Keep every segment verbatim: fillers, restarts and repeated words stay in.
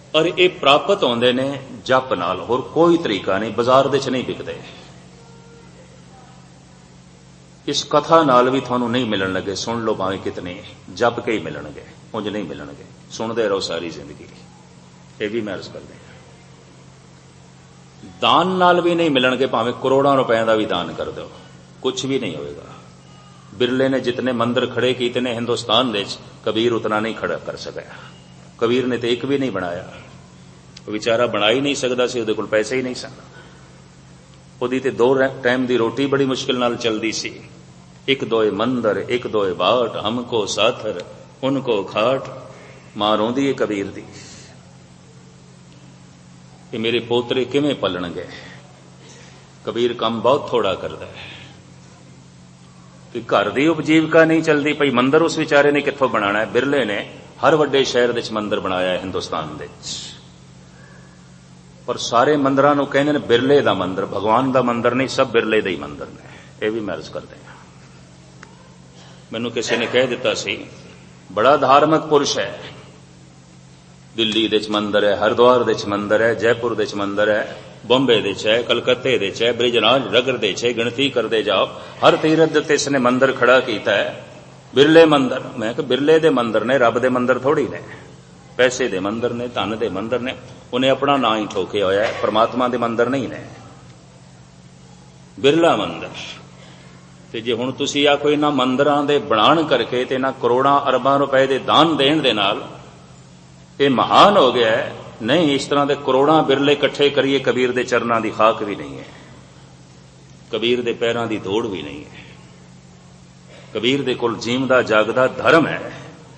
और ये प्राप्त होंदे ने जप नाल, होर कोई तरीका नहीं, बाजार दे च नहीं बिकते। इस कथा नाल भी थानू नहीं मिलन लगे, सुन लो भावें कितने, जप के ही मिलणगे, उंज नहीं मिलणगे। सुनते रहो सारी जिंदगी, ये भी मैं अर्ज कर दें। दान नाल भी नहीं मिलणगे, भावें करोड़ों रुपए का भी दान कर दो, कुछ भी नहीं होएगा। बिरले ने जितने मंदिर खड़े किए ने हिंदुस्तान दे, कबीर उतना नहीं खड़ा कर सका। कबीर ने तो एक भी नहीं बनाया, बेचारा बना ही नहीं सकता सी, उहदे कोल पैसे ही नहीं सन। उहदी ते दो टाइम दी रोटी बड़ी मुश्किल नाल चलदी सी। एक दोए मंदिर, एक दोए बाट, हमको साथर उनको खाट, मां रोंदी है कबीर दी, कि मेरे पोतरे किवें पलणगे। कबीर काम बहुत थोड़ा करदा है कि घर दी उपजीविका नहीं चलती पई, मंदिर उस विचारे ने कित्थों बनाना है। बिरले ने हर वड्डे शहर दे मंदिर बनाया है हिंदुस्तान दे, पर सारे मंदिरां नूं कहंदे ने बिरले दा मंदिर, भगवान दा मंदिर नहीं, सब बिरले दे ही मंदिर ने। यह भी मैं अर्ज करदे हां। मैनूं किसी ने कह दिता सी, बड़ा धार्मिक पुरुष है, दिल्ली दे मंदिर है, हरिद्वार दे मंदिर है, जयपुर दे मंदिर है, बॉम्बे दे है, कलकत्ते दे है, ब्रिजराज रगड़ दे है, गिणती करते जाओ, हर तीरथ उत्ते इसने मंदिर खड़ा किया है, बिरले मंदिर। मैं कि बिरले दे मंदिर ने, रब दे मंदिर थोड़ी ने, पैसे दे मंदिर ने, धन दे मंदिर ने। उन्हें अपना ना ही ठोके होया है, परमात्मा दे मंदिर नहीं ने, बिरला मंदिर। ते जे हुण तुसीं आखो इन्हां मंदिरां दे बनाण करके ते इन्हां करोड़ां अरबां रुपए दे दान देण दे नाल ये महान हो गया है, नहीं, इस तरह दे करोड़ां बिरले इकट्ठे करिए, कबीर दे चरनां दी खाक भी नहीं है, कबीर दे पैरां दी दौड़ भी नहीं है। कबीर दे कोल जीवदा जागदा धर्म है,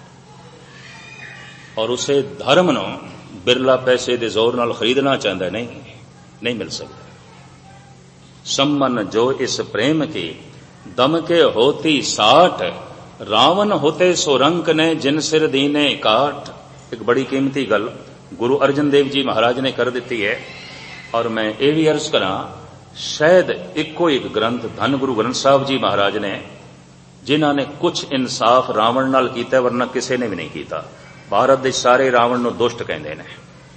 और उसे धर्म नूं बिरला पैसे दे जोर नाल खरीदना चाहता है, नहीं, नहीं मिल सकता। सम्मन जो इस प्रेम की दम के होती साठ, रावण होते सोरंक ने जिन सिर दीने काट। एक बड़ी कीमती गल गुरु अर्जन देव जी महाराज ने कर दी है, और मैं ये भी अर्ज करा, शायद इको एक ग्रंथ धन गुरु ग्रंथ साहब जी महाराज ने, जिन्हां ने कुछ इंसाफ रावण नाल कीता, वरना किसी ने भी नहीं कीता। भारत दे सारे रावण नूं दुष्ट कहंदे ने,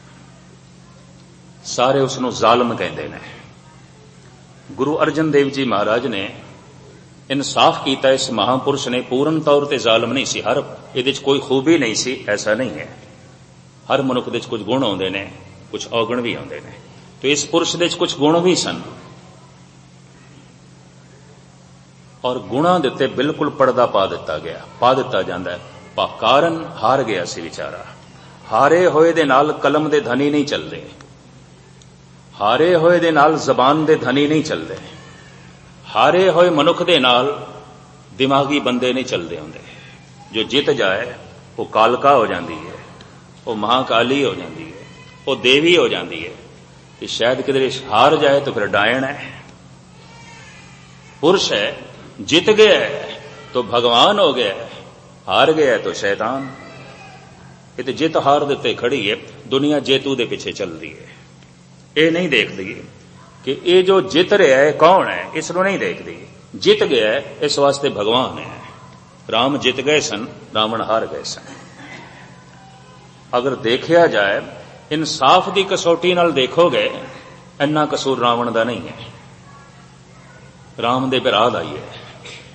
सारे उसनूं जालम कहंदे ने। गुरु अर्जन देव जी महाराज ने इंसाफ कीता, इस महापुरुष ने पूर्ण तौर ते जालम नहीं सी, हर इहदे च कोई खूबी नहीं सी, ऐसा नहीं है। हर मनुख दे च कुछ गुण आउंदे ने, कुछ औगण भी आउंदे ने, तो इस पुरुष दे च कुछ गुण भी सन, और गुणां दे उत्ते बिल्कुल पर्दा पा दिता गया, पा दिता जांदा है। कारण हार गया सी विचारा। हारे होए दे नाल कलम दे धनी नहीं चलदे, हारे होए दे नाल जबान दे धनी नहीं चलदे, हारे होए मनुख दे नाल दिमागी बंदे नहीं चलदे होंदे। जो जित जाए वो कालका हो जाती है, वो महाकाली हो जाती है, वो देवी हो जाती है। कि शायद किधरे हार जाए तो फिर डायन है। पुरुष है, जित गया है तो भगवान हो गया है, हार गया है तो शैतान। ये तो जित हार देते खड़ी है, दुनिया जेतू दे पीछे चल रही है। ये नहीं देखती कि ये जो जित रहा है कौन है, इसको नहीं देखती। जित गया है इस वास्ते भगवान है। राम जित गए सन, रावण हार गए सन। अगर देखा जाए इंसाफ की कसौटी नाल देखोगे, इन्ना कसूर रावण का नहीं है, राम दे भरा दा ही है।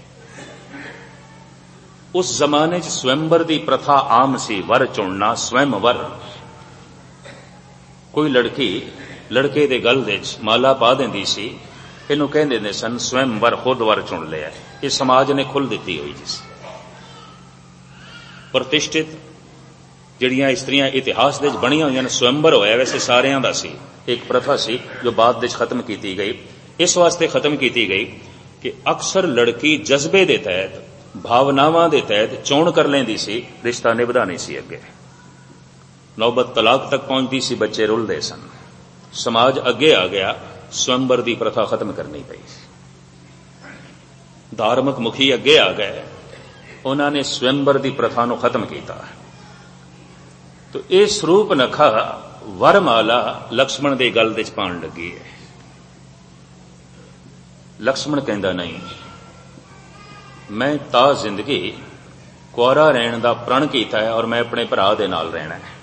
उस जमाने च स्वयंवर की प्रथा आम सी, वर चुनना, स्वयंवर। कोई लड़की लड़के दे गल दे माला पा देंदी सी, इनू कहंदे सन स्वयंवर, खुद वर चुन लिया। ये समाज ने खुल दी हुई जिस प्रतिष्ठित जिहड़ियां इस्त्रियां इतिहास दे बणियां होईयां, स्वयंवर होया वैसे सारियां दा सी। एक प्रथा सी जो बाद दे खत्म की गई। इस वास्ते खत्म की गई कि अक्सर लड़की जज्बे दे तहत, भावनावां दे तहत चोण कर लेंदी सी, रिश्ता निभदा नहीं सी। अगे नौबत तलाक तक पहुंचती सी, बच्चे रुलदे सन। समाज अगे आ गया, स्वयंवर की प्रथा खत्म करनी पई। धार्मिक मुखी अगे आ गए, उन्होंने स्वयंवर की प्रथा को खत्म किया। तो यह स्वरूप नखा वरमाला लक्ष्मण के गल दे पाण लगी है। लक्ष्मण कहंदा नहीं, मैं ता जिंदगी कुआरा रहने का प्रण किया है और मैं अपने भरा दे नाल रहना है।